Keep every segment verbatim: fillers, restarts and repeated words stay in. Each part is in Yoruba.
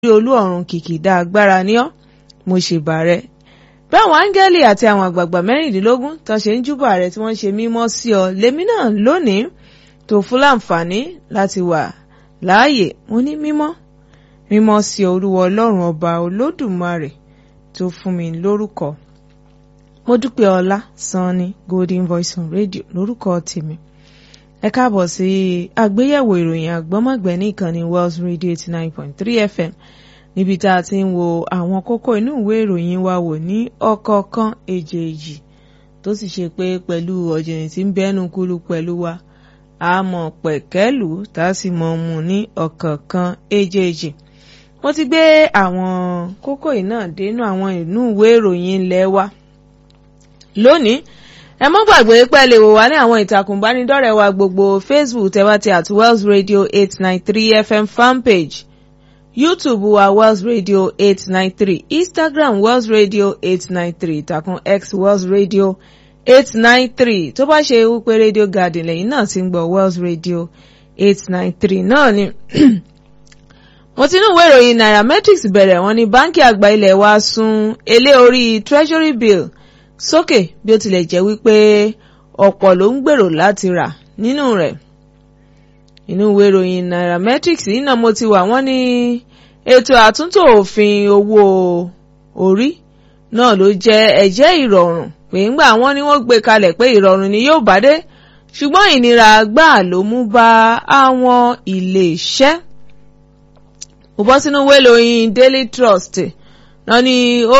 olú ọ̀run kìkìdá agbára ní ọ́ mo ṣèbà rẹ. Bí àwọn áńgẹ́lì àti àwọn àgbààgbà mẹ́rìndínlógún tó ṣe ń júbà rẹ tí wọ́n ṣe mímọ́ sí ọ lèmi náà lónìí tó fún láǹfààní láti wà láàyè. Mo ní mímọ́ mímọ́ sí Olúwa Ọlọ́run ọba Olódùmarè tó fún mi lórúkọ. Mo dúpẹ́ ọlá Sanni Golden Voice on Radio lórúkọ tèmi. Ẹ káàbọ̀ sí àgbéyẹ̀wò ìròyìn àgbọ́mọ̀gbẹ́ ní ìkànnì Wells Radio eighty nine point three F M níbi tá a ti ń wo àwọn kókó inú ìwé ìròyìn wa wò ní ọ̀kọ̀ọ̀kan èjèèjì tó sì ṣe pé pẹ̀lú ọ̀jìnì tí ń bẹ́nu kúlú pẹ̀lú wa a mọ̀ pẹ̀kẹ́lù tá a sì mọ̀ mú ní ọ̀kọ̀ọ̀kan èjèèjì. Mo ti gbé àwọn kókó yìí náà dénú àwọn inú ìwé ìròyìn ilé wa lónìí. Ẹ má gbàgbé pé lè wò wá ní àwọn ìtàkùn ìbánidọ́rẹ̀ẹ́ wa gbogbo Facebook tẹ́wàtí at Wells Radio eight nine three F M fanpage, YouTube wa Wells Radio eight nine three, Instagram Wells Radio eight nine three, ìtàkùn X Wells Radio eight nine three. Tó bá ṣe wípé Radio Garden lẹ́yìn náà ti ń gbọ́ Wells Radio eight nine three náà ni. Mo ti ní ìwé ìròyìn Nairametrics bẹ̀rẹ̀ wọ́n ní báńkì àgbà ilẹ̀ wa sún èlé orí Treasury bill sókè bí ó tilẹ̀ jẹ́ wípé ọ̀pọ̀ ló ń gbèrò láti rà nínú rẹ̀. Inú ìwé ìròyìn Nairametrics yìí náà mo ti wà wọ́n ní ètò àtúntò òfin owó orí náà ló jẹ́ ẹ̀jẹ́ ìrọ̀rùn pé ńgbà wọ́n ní wọ́n gbé kalẹ̀ pé ìrọ̀rùn ni yóò bá dé ṣùgbọ́n ìnira gbáà ló mú bá àwọn ilé iṣẹ́. Mo bọ́ sínú ìwé ìròyìn Daily Trust náà ní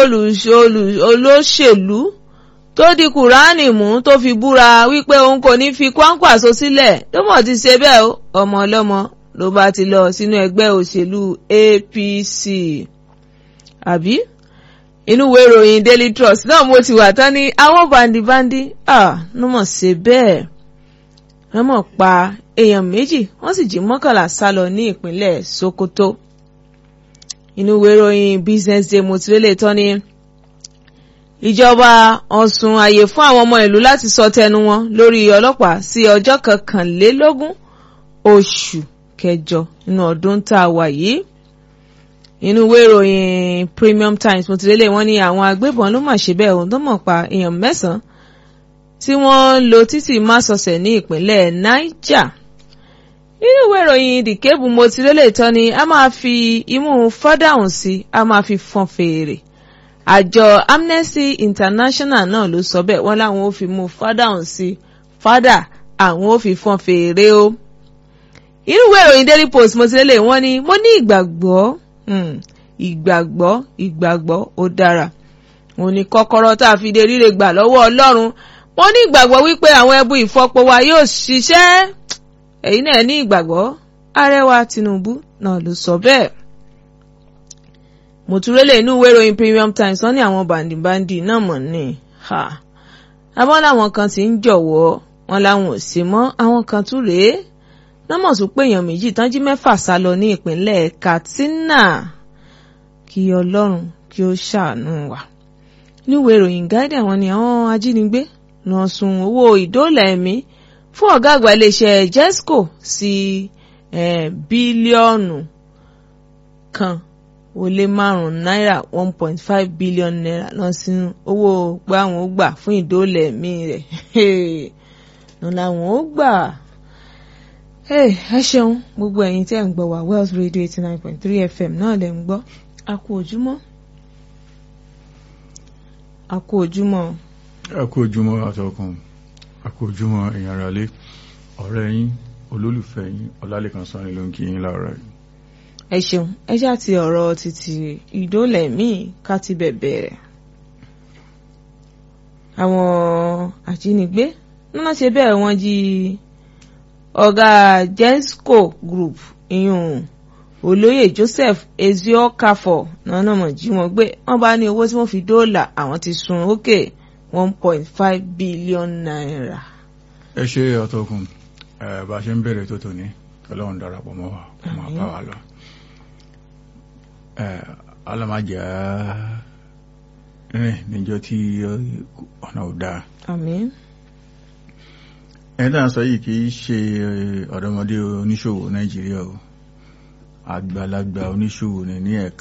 olóṣèlú tó di Kùránì mú tó fi búra wípé òun kò ní fi Kwankwaso sílẹ̀ ló mọ̀ ti ṣe bẹ́ẹ̀ ọmọ ọlọ́mọ ló bá ti lọ sínú ẹgbẹ́ òṣèlú A P C. Àbí inú ìwé ìròyìn Daily Trust náà mo ti wà tán ní àwọn bandibandi ah ló mọ̀ ṣe bẹ́ẹ̀ wọ́n mọ̀ pa èèyàn méjì wọ́n sì jí mọ́kànlá sá lọ ní ìpínlẹ̀ Sokoto. Inú ìwé ìròyìn Business Day mo ti lélẹ̀ tán ní ìjọba Ọ̀ṣun àyè fún àwọn ọmọ ìlú láti sọ tẹnu wọn lórí ọlọ́pàá sí ọjọ́ kọkànlélógún oṣù kẹjọ nínú ọdún tá a wà yìí. Inú ìwé ìròyìn Premium Times mo ti lélẹ̀ wọ́n ní àwọn agbébọn ló mà ṣe bẹ́ẹ̀ ohun tó mọ̀ pa èèyàn mẹ́sàn-án tí wọ́n lo títì másọsẹ̀ ní ìpínlẹ̀ Niger. Nínú ìwé ìròyìn The Cable mo ti lélẹ̀ tán ni a máa fi imú fọ́dáhùn sí a máa fi fọn fèrè. Àjọ Amnesty International náà ló sọ bẹ́ẹ̀ wọ́n láwọn ó fi mú fọ́dáhùn sí fádà àwọn ó fi fọn fèrè o. Inú ìwé ìròyìn Daily Post mo ti lélẹ̀ wọ́n ní mo ní ìgbàgbọ́ ìgbàgbọ́ ìgbàgbọ́ ó dára òun ni kọ́kọ́rọ́ tá a fi dé ríre gbà lọ́wọ́ Ọlọ́run. Mo ní ìgbàgbọ́ wípé àwọn ẹbú ìfọpo wa yóò ṣiṣẹ́ ẹ̀yin náà ní ìgbàgbọ́ Ààrẹ Tinubu náà ló sọ bẹ́ẹ̀. Mo tún rélé inú ìwé ìròyìn Premium Times wọ́n ní àwọn bàndìbàndì náà mọ̀ ní ha àmọ́ láwọn kan ti ń jọ̀wọ́ wọn láwọn ò sí mọ́ àwọn kan tún rèé lọ́mọ̀ tún pé èèyàn méjì tán jí mẹ́fà sá lọ ní ìpínlẹ̀ Katsina kí Ọlọ́run kí ó ṣàánú wa. Inú ìwé ìròyìn Guardian wọ́n ní àwọn ajínigbé lọ sun owó ìdóòlà ẹ̀mí fún ọ̀gá àgbà iléeṣẹ́ Jesco sí bílíọ̀nù kan ó lé márùn-ún náírà one point five billion naira lọ sínú owó pé àwọn ó gbà fún ìdóòlà ẹ̀mí rẹ̀ nù làwọn ó gbà. ẹ ṣeun gbogbo ẹ̀yin tí ẹ̀ ń gbọ́ wá Wells Radio eighty nine point three F M náà lẹ̀ ń gbọ́ a kú ojúmọ́ a kú ojúmọ́. a kú ojúmọ́ àtọkùn a kú ojúmọ́ èèyàn ara lé ọ̀rẹ́ yín olólùfẹ́ yín Ọlálékan Sanni ló ń kí yín láàárọ̀ yìí. ẹ ṣeun ẹ ṣáà ti ọ̀rọ̀ títí ìdólẹ̀ míì ká ti bẹ̀bẹ̀. àwọn ajínigbé náà ṣe bẹ́ẹ̀ wọ́n jí ọ̀gá Jesco Group ìyún olóyè Joseph Eziokafor náà náà mọ̀ jí wọn gbé wọ́n bá ní owó tí wọ́n fi dóòlà àwọn ti sun ókè one point five billion naira. ẹ ṣe ọ̀tọ̀kùn ẹ bá ṣe ń bẹ̀rẹ̀ tó tòní Ọlọ́run darapọ̀ mọ́ wa kó máa bá wa lọ. alámájà rìn níjọ́ tí ọ̀nà ò dáa. Àmín. ẹ̀dá sọ yìí kì í ṣe ọ̀dọ́mọdé oníṣòwò Nàìjíríà o àgbàlagbà oníṣòwò ní ní ẹ̀ka